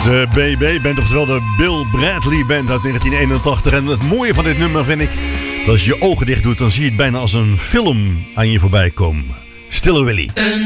De BB Band, oftewel de Bill Bradley Band uit 1981. En het mooie van dit nummer vind ik, dat als je je ogen dicht doet, dan zie je het bijna als een film aan je voorbij komen. Stille Willy.